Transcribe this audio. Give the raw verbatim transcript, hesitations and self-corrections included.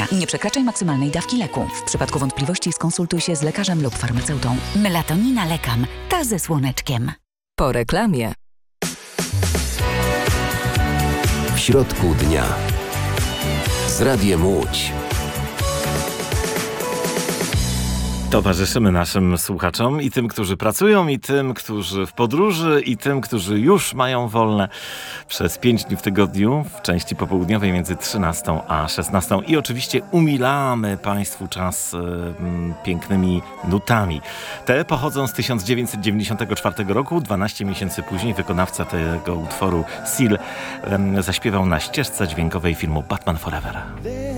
Nie przekraczaj maksymalnej dawki leku. W przypadku wątpliwości skonsultuj się z lekarzem lub farmaceutą. Melatonina Lekam. Ta ze słoneczkiem. Po reklamie. W środku dnia. Z Radiem Łódź. Towarzyszymy naszym słuchaczom i tym, którzy pracują, i tym, którzy w podróży, i tym, którzy już mają wolne przez pięć dni w tygodniu, w części popołudniowej między trzynastą a szesnastą. I oczywiście umilamy Państwu czas y, m, pięknymi nutami. Te pochodzą z tysiąc dziewięćset dziewięćdziesiątego czwartego roku. dwanaście miesięcy później wykonawca tego utworu, Seal, y, zaśpiewał na ścieżce dźwiękowej filmu Batman Forever.